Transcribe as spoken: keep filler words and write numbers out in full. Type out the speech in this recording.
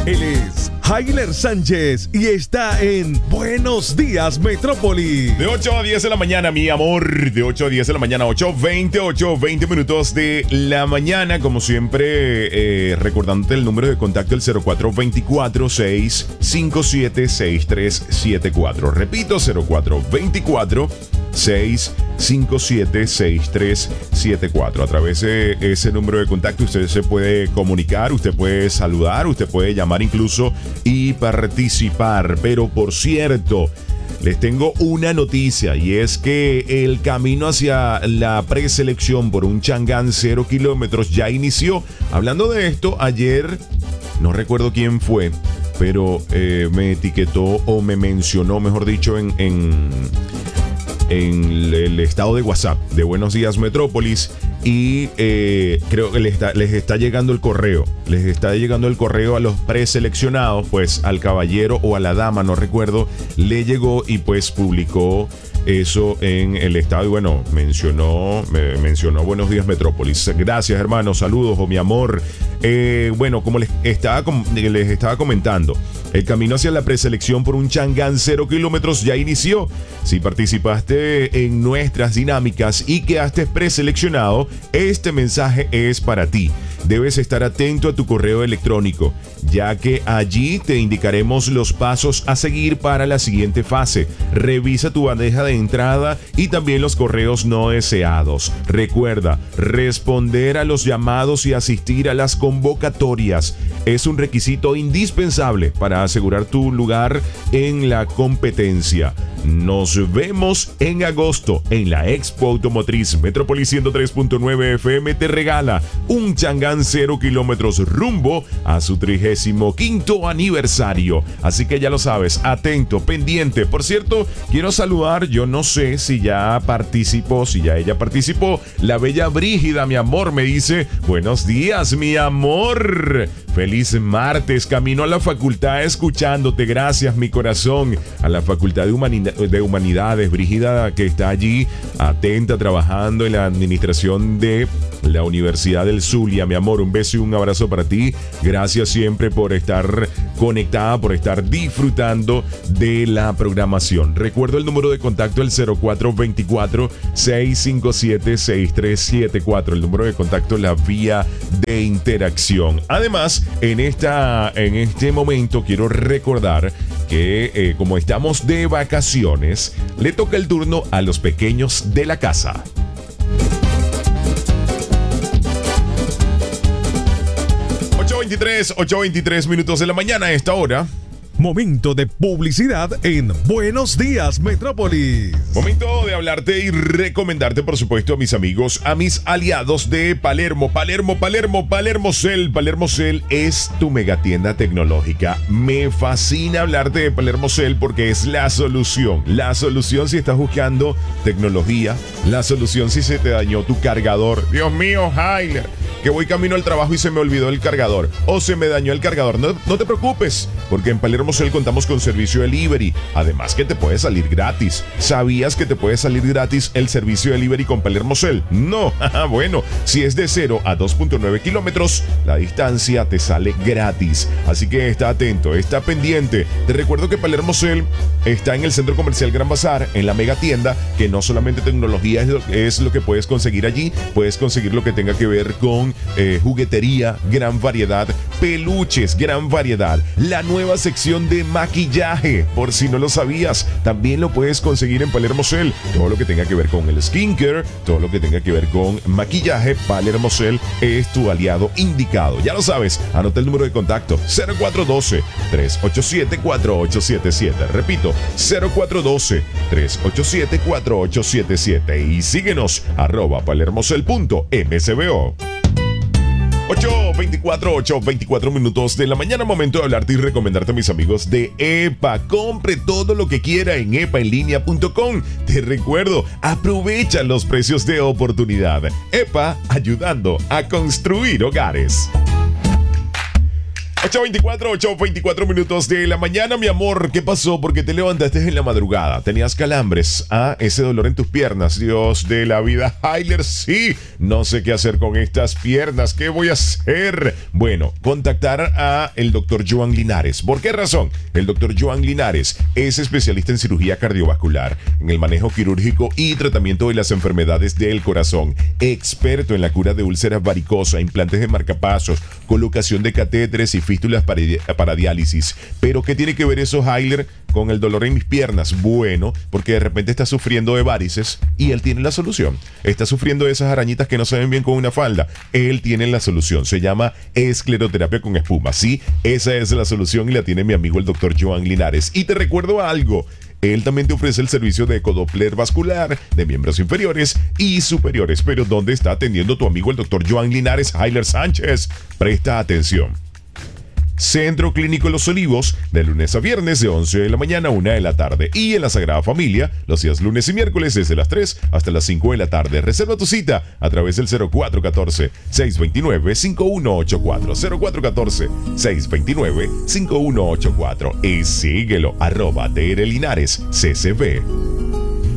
Él es Jailer Sánchez y está en Buenos Días Metrópoli. De ocho a diez de la mañana, mi amor. De ocho a diez de la mañana, ocho veinte, ocho veinte minutos de la mañana. Como siempre, eh, recordándote el número de contacto, el cero cuatro dos cuatro, seis cinco siete, seis tres siete cuatro. Repito, cero cuatro dos cuatro, seis cinco siete, seis tres siete cuatro. A través de ese número de contacto usted se puede comunicar, usted puede saludar, usted puede llamar incluso y participar. Pero por cierto, les tengo una noticia y es que el camino hacia la preselección por un Chang'an cero kilómetros ya inició. Hablando de esto, ayer no recuerdo quién fue, pero eh, me etiquetó o me mencionó, mejor dicho, en... en en el estado de WhatsApp de Buenos Días Metrópolis y eh, creo que les está, les está llegando el correo, les está llegando el correo a los preseleccionados, pues al caballero o a la dama, no recuerdo, le llegó y pues publicó eso en el estado y bueno, mencionó, me mencionó Buenos Días Metrópolis. Gracias, hermano, saludos, o mi amor. Eh, bueno, como les estaba, les estaba comentando, el camino hacia la preselección por un Chang'an cero kilómetros ya inició. Si participaste en nuestras dinámicas y quedaste preseleccionado, este mensaje es para ti. Debes estar atento a tu correo electrónico, ya que allí te indicaremos los pasos a seguir para la siguiente fase. Revisa tu bandeja de entrada y también los correos no deseados. Recuerda, responder a los llamados y asistir a las convocatorias es un requisito indispensable para asegurar tu lugar en la competencia. Nos vemos en agosto en la Expo Automotriz. Metrópolis ciento tres punto nueve F M te regala un Chang'an cero kilómetros rumbo a su trigésimo quinto aniversario. Así que ya lo sabes, atento, pendiente. Por cierto, quiero saludar, yo no sé si ya participó, si ya ella participó, la bella Brígida, mi amor, me dice, buenos días, mi amor. Feliz martes, camino a la facultad escuchándote, gracias mi corazón, a la Facultad de, Humanidad, de Humanidades, Brígida, que está allí atenta, trabajando en la administración de la Universidad del Zulia, mi amor, un beso y un abrazo para ti, gracias siempre por estar conectada, por estar disfrutando de la programación. Recuerdo el número de contacto, el cero cuatro dos cuatro, seis cinco siete, seis tres siete cuatro, el número de contacto, la vía de interacción. Además, En, esta, en este momento quiero recordar que eh, como estamos de vacaciones, le toca el turno a los pequeños de la casa. ocho veintitrés, ocho veintitrés minutos de la mañana a esta hora. Momento de publicidad en Buenos Días Metrópolis. Momento de hablarte y recomendarte, por supuesto, a mis amigos, a mis aliados de Palermo. Palermo, Palermo, Palermocel. Palermocel es tu megatienda tecnológica. Me fascina hablarte de Palermocel porque es la solución. La solución si estás buscando tecnología. La solución si se te dañó tu cargador. Dios mío, Jailer, que voy camino al trabajo y se me olvidó el cargador. O se me dañó el cargador. No, no te preocupes, porque en Palermo Palermocel contamos con servicio delivery, además que te puede salir gratis. ¿Sabías que te puede salir gratis el servicio delivery con Palermocel? No, bueno, si es de cero a dos punto nueve kilómetros, la distancia te sale gratis. Así que está atento, está pendiente. Te recuerdo que Palermocel está en el Centro Comercial Gran Bazar, en la mega tienda, que no solamente tecnología es lo, es lo que puedes conseguir allí, puedes conseguir lo que tenga que ver con eh, juguetería, gran variedad, peluches, gran variedad, la nueva sección de maquillaje, por si no lo sabías, también lo puedes conseguir en Palermocel. Todo lo que tenga que ver con el skincare, todo lo que tenga que ver con maquillaje, Palermocel es tu aliado indicado. Ya lo sabes, anota el número de contacto cero cuatro uno dos, tres ocho siete, cuatro ocho siete siete. Repito, cero cuatro uno dos, tres ocho siete, cuatro ocho siete siete y síguenos arroba palermocel punto m s b o. ocho veinticuatro, ocho veinticuatro minutos de la mañana, momento de hablarte y recomendarte a mis amigos de EPA. Compre todo lo que quiera en epa en línea punto com. Te recuerdo, aprovecha los precios de oportunidad. EPA, ayudando a construir hogares. ocho veinticuatro, ocho veinticuatro minutos de la mañana, mi amor. ¿Qué pasó? ¿Por qué te levantaste en la madrugada? ¿Tenías calambres? Ah, ese dolor en tus piernas. Dios de la vida, Hayler, sí. No sé qué hacer con estas piernas. ¿Qué voy a hacer? Bueno, contactar a el doctor Joan Linares. ¿Por qué razón? El doctor Joan Linares es especialista en cirugía cardiovascular, en el manejo quirúrgico y tratamiento de las enfermedades del corazón. Experto en la cura de úlceras varicosas, implantes de marcapasos, colocación de catéteres y fístulas para, para diálisis. Pero ¿qué tiene que ver eso, Hayler, con el dolor en mis piernas? Bueno, porque de repente está sufriendo de varices y él tiene la solución. Está sufriendo de esas arañitas que no se ven bien con una falda. Él tiene la solución. Se llama escleroterapia con espuma. Sí, esa es la solución y la tiene mi amigo el doctor Joan Linares. Y te recuerdo algo. Él también te ofrece el servicio de ecodoppler vascular de miembros inferiores y superiores. Pero ¿dónde está atendiendo tu amigo el doctor Joan Linares, Hayler Sánchez? Presta atención. Centro Clínico Los Olivos, de lunes a viernes de once de la mañana a una de la tarde. Y en la Sagrada Familia, los días lunes y miércoles desde las tres hasta las cinco de la tarde. Reserva tu cita a través del cero cuatro uno cuatro, seis dos nueve, cinco uno ocho cuatro. cero cuatro uno cuatro, seis dos nueve, cinco uno ocho cuatro. Y síguelo, arroba Tere Linares, C C B.